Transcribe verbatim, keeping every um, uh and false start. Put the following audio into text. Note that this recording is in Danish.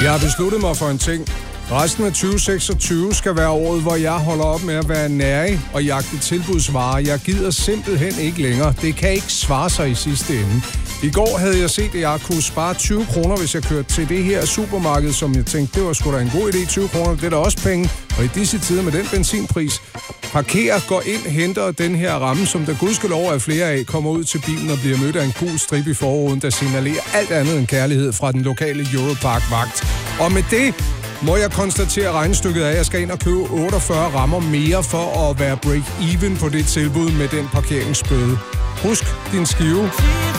Jeg har besluttet mig for en ting. Resten af tyve seksogtyve skal være året, hvor jeg holder op med at være nærig og jagte tilbudsvarer. Jeg gider simpelthen ikke længere. Det kan ikke svare sig i sidste ende. I går havde jeg set, at jeg kunne spare tyve kroner, hvis jeg kørte til det her supermarked, som jeg tænkte, det var sgu da en god idé. tyve kroner, det er da også penge. Og i disse tider med den benzinpris, parkerer, går ind, henter den her ramme, som der gudskelov er flere af, kommer ud til bilen og bliver mødt af en gul strip i forruden, der signalerer alt andet end kærlighed fra den lokale Europark-vagt. Og med det må jeg konstatere regnestykket af, at jeg skal ind og købe otteogfyrre rammer mere for at være break-even på det tilbud med den parkeringsbøde. Husk din skive.